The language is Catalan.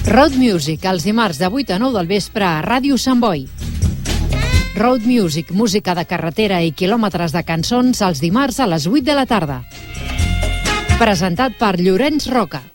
Road Music, els dimarts de 8 a 9 del vespre a Ràdio Sant Boi. Road Music, música de carretera i quilòmetres de cançons els dimarts a les 8 de la tarda. Presentat per Llorenç Roca.